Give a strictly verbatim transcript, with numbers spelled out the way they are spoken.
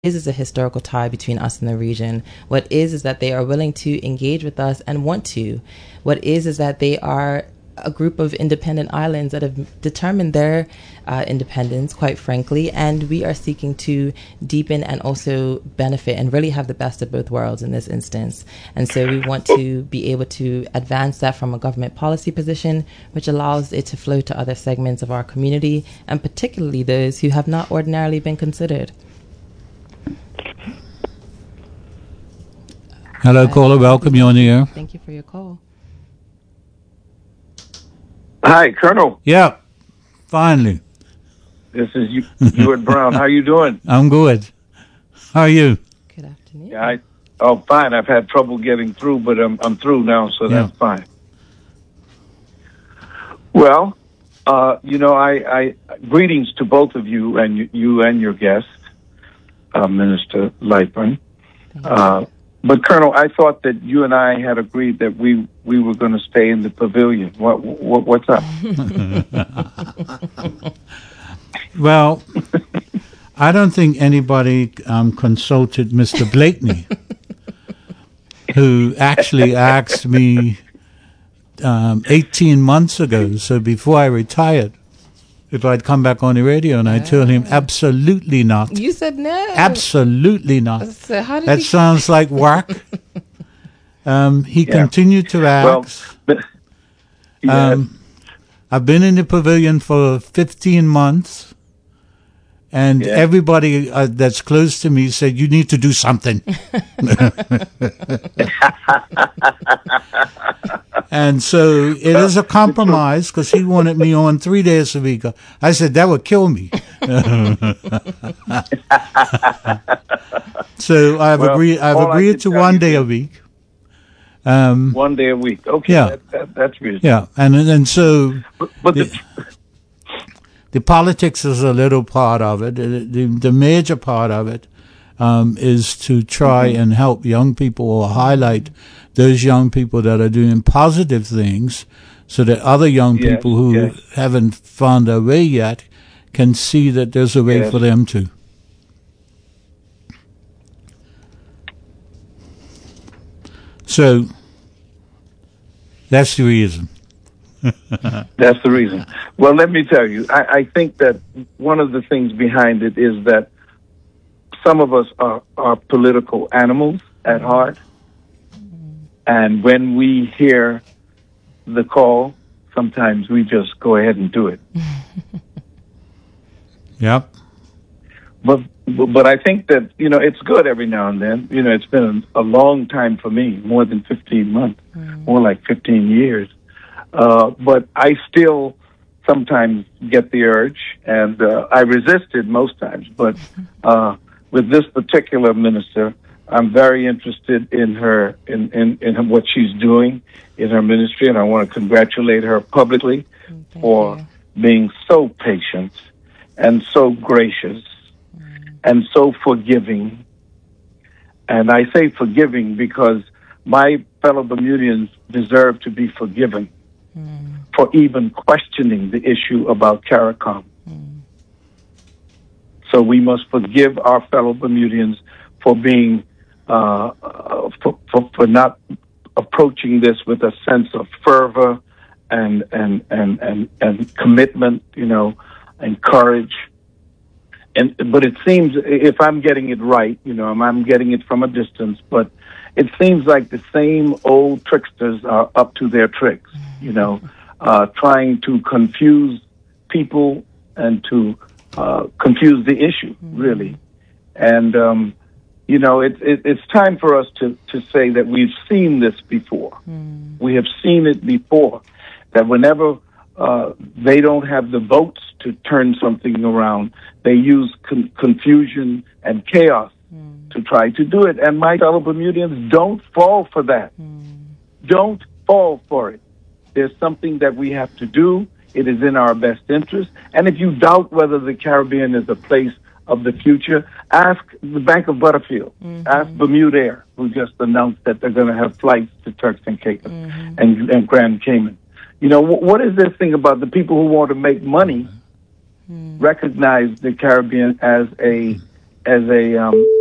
is is a historical tie between us and the region. What is is that they are willing to engage with us and want to. What is is that they are a group of independent islands that have determined their uh, independence, quite frankly, and we are seeking to deepen and also benefit and really have the best of both worlds in this instance. And so we want to be able to advance that from a government policy position, which allows it to flow to other segments of our community, and particularly those who have not ordinarily been considered. Hello, caller. Welcome. You're on the air. Thank you for your call. Hi, Colonel. Yeah, finally. This is you, Ewart Brown. How you doing? I'm good. How are you? Good afternoon. Yeah, I, oh, fine. I've had trouble getting through, but I'm I'm through now, so Yeah. that's fine. Well, uh, you know, I, I greetings to both of you and you, you and your guest, uh, Minister Lightburn. Uh, but Colonel, I thought that you and I had agreed that we, we were going to stay in the pavilion. What, what what's up? Well, I don't think anybody um, consulted Mister Blakeney, who actually asked me um, eighteen months ago, so before I retired, if I'd come back on the radio, and I told him absolutely not. You said no. Absolutely not. So how did That he- sounds like work. um, he Yeah. continued to Well, ask. but, yeah, Um, I've been in the pavilion for fifteen months, and Yeah. everybody uh, that's close to me said, you need to do something. And so it is a compromise, because he wanted me on three days a week. I said, that would kill me. So I've Well, agreed I've all I agreed can to tell one you day a is- week. Um, one day a week. Okay, Yeah. that, that, that's reasonable. yeah, and, and so... But, but the, the, the politics is a little part of it. The, the, the major part of it um, is to try Mm-hmm. and help young people, or highlight those young people that are doing positive things, so that other young Yes, people who yes. haven't found their way yet can see that there's a way Yes. for them to. So that's the reason. That's the reason. Well, let me tell you, I, I think that one of the things behind it is that some of us are, are political animals at heart. And when we hear the call, sometimes we just go ahead and do it. Yep. But but I think that, you know, it's good every now and then. You know, it's been a, a long time for me, more than fifteen months, more like fifteen years. Uh, but I still sometimes get the urge, and uh, I resist it most times. But uh, with this particular minister, I'm very interested in her, in, in, in what she's doing in her ministry, and I want to congratulate her publicly Thank for you. being so patient and so gracious and so forgiving. And I say forgiving because my fellow Bermudians deserve to be forgiven for even questioning the issue about CARICOM. So we must forgive our fellow Bermudians for being, uh, uh, for, for, for not approaching this with a sense of fervor and, and, and, and, and commitment, you know, and courage. And, but it seems, if I'm getting it right, you know, I'm, I'm getting it from a distance, but it seems like the same old tricksters are up to their tricks, you know, uh, trying to confuse people and to uh, confuse the issue, really. And, um, you know, it, it, it's time for us to, to say that we've seen this before. We have seen it before, that whenever uh, they don't have the votes to turn something around, they use con- confusion and chaos to try to do it. And my fellow Bermudians, don't fall for that. Don't fall for it. There's something that we have to do. It is in our best interest. And if you doubt whether the Caribbean is a place of the future, ask the Bank of Butterfield. Mm-hmm. Ask Bermuda Air, who just announced that they're going to have flights to Turks and Caicos mm-hmm. and, and Grand Cayman. You know, w- what is this thing about the people who want to make money mm-hmm. recognize the Caribbean as a as a um,